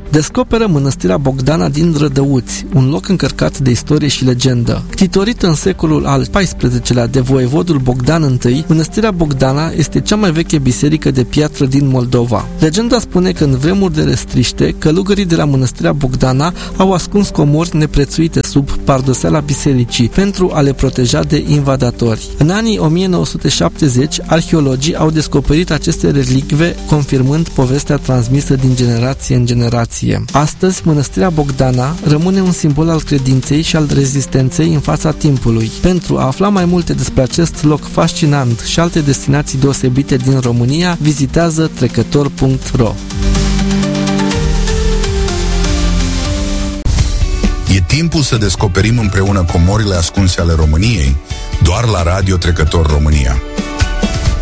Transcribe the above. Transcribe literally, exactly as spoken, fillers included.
descoperă mănăstirea Bogdana din Rădăuți, un loc încărcat de istorie și legendă. Ctitorită în secolul al paisprezecelea de voievodul Bogdan I, mănăstirea Bogdana este cea mai veche biserică de piatră din Moldova. Legenda spune că în vremuri de restriște, călugării de la mănăstirea Bogdana au ascuns comori neprețuite sub pardoseala bisericii pentru a le proteja de invadatori. În anii o mie nouă sute șaptezeci, arheologii au descoperit aceste relicve, confirmând povestea transmisă din generație în generație. Astăzi, mănăstirea Bogdana rămâne un simbol al credinței și al rezistenței în fața timpului. Pentru a afla mai multe despre acest loc fascinant și alte destinații deosebite din România, vizitează trecător punct ro. E timpul să descoperim împreună comorile ascunse ale României, doar la Radio Trecător România.